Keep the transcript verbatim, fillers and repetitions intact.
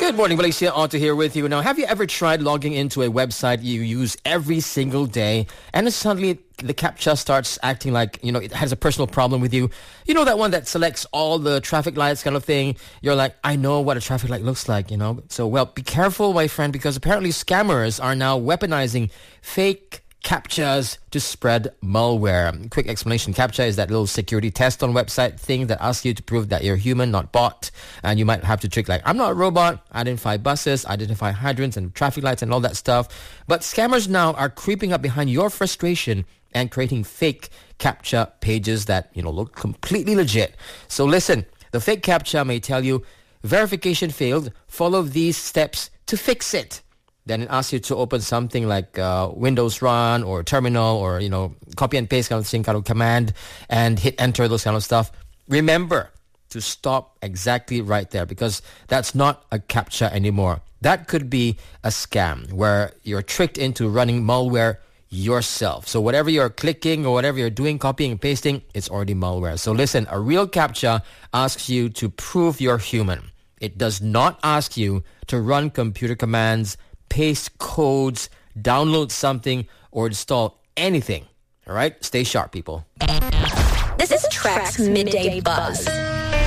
Good morning, Malaysia. Otto here with you. Now, have you ever tried logging into a website you use every single day and then suddenly the CAPTCHA starts acting like, you know, it has a personal problem with you? You know, that one that selects all the traffic lights kind of thing? You're like, I know what a traffic light looks like, you know? So, well, be careful, my friend, because apparently scammers are now weaponizing fake CAPTCHAs to spread malware. Quick explanation. CAPTCHA is that little security test on website thing that asks you to prove that you're human, not bot. And you might have to trick like, I'm not a robot, identify buses, identify hydrants and traffic lights and all that stuff. But scammers now are creeping up behind your frustration and creating fake CAPTCHA pages that, you know, look completely legit. So listen, the fake CAPTCHA may tell you, verification failed, follow these steps to fix it. Then it asks you to open something like uh, Windows Run or Terminal or, you know, copy and paste kind of thing, kind of command, and hit enter, those kind of stuff. Remember to stop exactly right there, because that's not a CAPTCHA anymore. That could be a scam where you're tricked into running malware yourself. So whatever you're clicking or whatever you're doing, copying and pasting, it's already malware. So listen, a real CAPTCHA asks you to prove you're human. It does not ask you to run computer commands, paste codes, download something, or install anything. All right? Stay sharp, people. This is Track's Midday Buzz.